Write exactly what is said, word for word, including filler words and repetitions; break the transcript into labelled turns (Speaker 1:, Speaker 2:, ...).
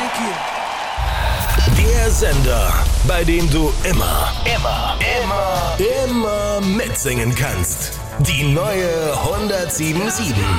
Speaker 1: Thank you.
Speaker 2: Der Sender, bei dem du immer, immer, immer, immer mitsingen kannst. Die neue hundertsieben Komma sieben.